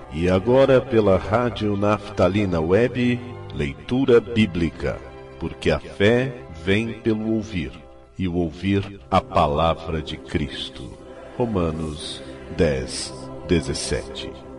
E agora pela Rádio Naftalina Web, leitura bíblica, porque a fé vem pelo ouvir, e o ouvir a palavra de Cristo. Romanos 10:17.